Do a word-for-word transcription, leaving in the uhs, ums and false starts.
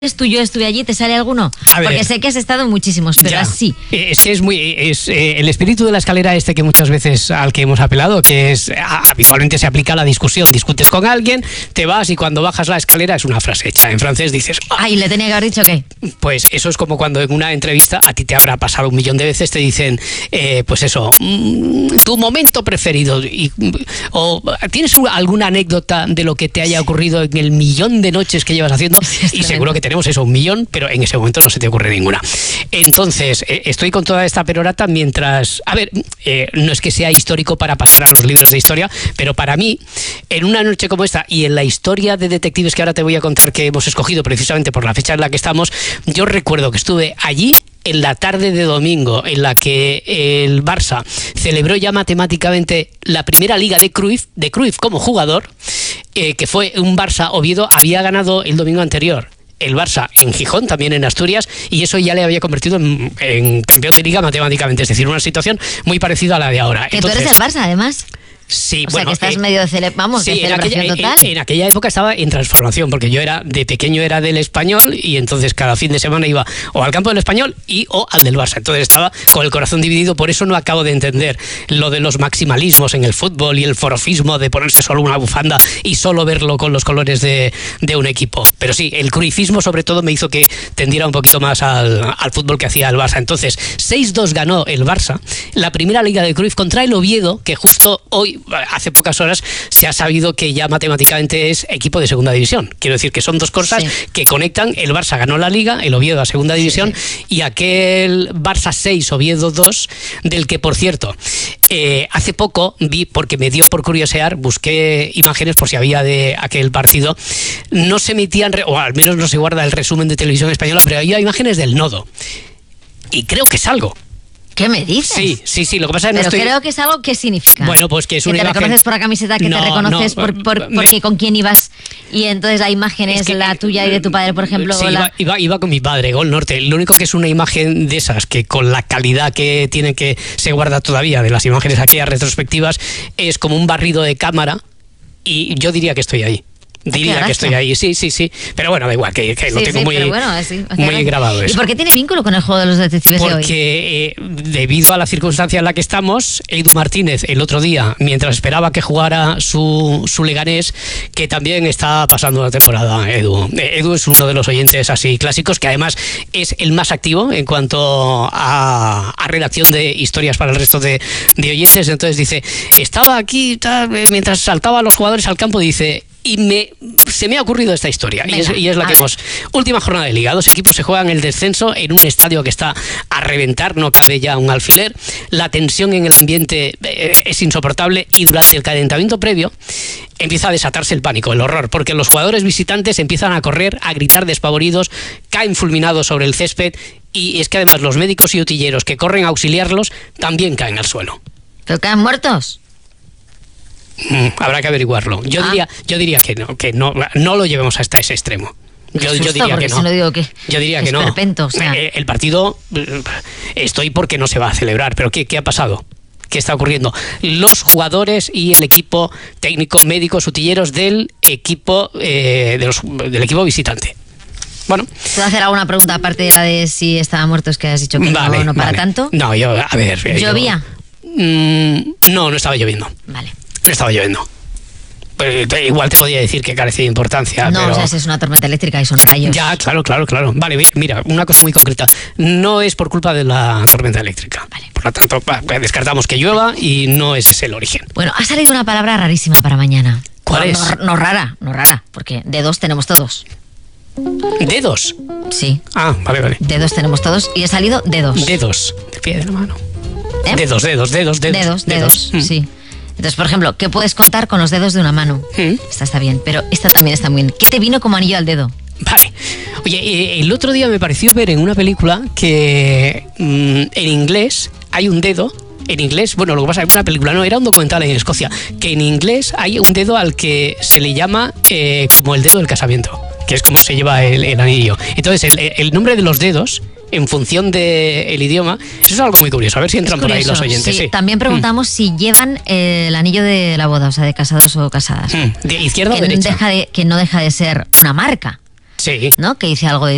tú yo estuve allí, ¿te sale alguno? Porque sé que has estado en muchísimos, pero ya. así. Es que es muy es eh, el espíritu de la escalera este que muchas veces al que hemos apelado, que es a, habitualmente se aplica a la discusión. Discutes con alguien, te vas y cuando bajas la escalera es una frase hecha en francés, dices... ¡Oh! Ay, le tenía que haber dicho qué. Pues eso es como cuando en una entrevista a ti te habrá pasado un millón de veces, te dicen, eh, pues eso, mmm, tu momento preferido. Y, o ¿tienes alguna anécdota de lo que te haya ocurrido en el millón de noches que llevas haciendo? Y seguro que tenemos eso, un millón, pero en ese momento no se te ocurre ninguna. Entonces, eh, estoy con toda esta perorata mientras... A ver, eh, no es que sea histórico para pasar a los libros de historia, pero para mí, en una noche como esta y en la historia de detectives que ahora te voy a contar que hemos escogido precisamente por la fecha en la que estamos, yo recuerdo que estuve allí en la tarde de domingo en la que el Barça celebró ya matemáticamente la primera liga de Cruyff, de Cruyff como jugador, eh, que fue un Barça-Oviedo, había ganado el domingo anterior el Barça en Gijón, también en Asturias, y eso ya le había convertido en, en campeón de liga matemáticamente, es decir, una situación muy parecida a la de ahora. Que Entonces, tú eres del Barça, además. Sí, o bueno, sea, que estás eh, medio de, cele vamos, sí, de celebración en aquella, total. En, en aquella época estaba en transformación, porque yo era de pequeño era del Español y entonces cada fin de semana iba o al campo del Español y o al del Barça. Entonces estaba con el corazón dividido, por eso no acabo de entender lo de los maximalismos en el fútbol y el forofismo de ponerse solo una bufanda y solo verlo con los colores de, de un equipo. Pero sí, el cruifismo sobre todo me hizo que tendiera un poquito más al, al fútbol que hacía el Barça. Entonces, seis dos ganó el Barça, la primera liga de Cruyff contra el Oviedo, que justo hoy, hace pocas horas se ha sabido que ya matemáticamente es equipo de segunda división. Quiero decir que son dos cosas sí. que conectan. El Barça ganó la Liga, el Oviedo a segunda división, sí. y aquel Barça seis, Oviedo dos, del que, por cierto, eh, hace poco vi, porque me dio por curiosear, busqué imágenes por si había de aquel partido. No se emitían, o al menos no se guarda el resumen de Televisión Española, pero había imágenes del nodo. Y creo que es algo. ¿Qué me dices? Sí, sí, sí, lo que pasa es que Pero no estoy... creo que es algo que significa. Bueno, pues que es que una te imagen... reconoces por la camiseta, que no, te reconoces no, por, por, me... porque con quién ibas y entonces la imagen es, es que... la tuya y de tu padre, por ejemplo. Sí, la... iba, iba, iba con mi padre, Gol Norte. Lo único que es una imagen de esas que con la calidad que tiene, que se guarda todavía de las imágenes aquellas retrospectivas, es como un barrido de cámara y yo diría que estoy ahí. Diría que estoy ahí, sí, sí, sí. Pero bueno, da igual, que, que sí, lo tengo sí, muy, bueno, sí, muy grabado eso. ¿Y por qué tiene vínculo con el juego de los detectives Porque, de hoy? Porque eh, debido a la circunstancia en la que estamos, Edu Martínez el otro día, mientras esperaba que jugara su, su Leganés, que también está pasando la temporada, Edu. Edu es uno de los oyentes así clásicos, que además es el más activo en cuanto a, a redacción de historias para el resto de, de oyentes. Entonces dice, estaba aquí tal, mientras saltaba a los jugadores al campo, dice... Y me, se me ha ocurrido esta historia. Venga, y, es, y es la que ver. hemos... Última jornada de Liga. Dos equipos se juegan el descenso en un estadio que está a reventar, no cabe ya un alfiler. La tensión en el ambiente eh, es insoportable y durante el calentamiento previo empieza a desatarse el pánico, el horror, porque los jugadores visitantes empiezan a correr, a gritar despavoridos, caen fulminados sobre el césped y es que además los médicos y utilleros que corren a auxiliarlos también caen al suelo. ¿Pero caen muertos? Mm, habrá que averiguarlo. Yo ah. diría, yo diría que no, que no, no lo llevemos hasta ese extremo. Yo, susto, yo diría que no. Si no digo que yo diría es que no. Perpento, o sea. El partido, estoy porque no se va a celebrar, pero ¿qué, qué ha pasado? ¿Qué está ocurriendo? Los jugadores y el equipo técnico, médicos, utilleros del equipo eh, de los, del equipo visitante. Bueno. ¿Puedo hacer alguna pregunta aparte de la de si estaba muerto? Es que has dicho que vale, no, no para vale. tanto. No, yo, a ver. ¿Llovía? Yo, mmm, no, no estaba lloviendo. Vale. No estaba lloviendo. Pues, igual te podía decir que carecía de importancia. No, pero... o sea, si es una tormenta eléctrica y son rayos. Ya, claro, claro, claro. Vale, mira, una cosa muy concreta. No es por culpa de la tormenta eléctrica. Vale. Por lo tanto, descartamos que llueva y no ese es el origen. Bueno, ha salido una palabra rarísima para mañana. ¿Cuál no, es? No, no rara, no rara, porque dedos tenemos todos. ¿Dedos? Sí. Ah, vale, vale. Dedos tenemos todos y ha salido dedos. Dedos, de pie de la mano. ¿Eh? Dedos, dedos, dedos, dedos. Dedos, dedos, dedos. Mm. Sí. Entonces, por ejemplo, ¿qué puedes contar con los dedos de una mano? ¿Mm? Esta está bien, pero esta también está muy bien. ¿Qué te vino como anillo al dedo? Vale. Oye, el otro día me pareció ver en una película que mmm, en inglés hay un dedo. En inglés, bueno, lo que pasa es que una película, no, era un documental en Escocia, que en inglés hay un dedo al que se le llama eh, como el dedo del casamiento, que es como se lleva el, el anillo. Entonces, el, el nombre de los dedos, en función del idioma, eso es algo muy curioso. A ver si entran por ahí los oyentes. Sí. Sí. También preguntamos mm. si llevan eh, el anillo de la boda, o sea, de casados o casadas. Mm. ¿De izquierda que o derecha? Deja de, que no deja de ser una marca. Sí. ¿No? Que dice algo de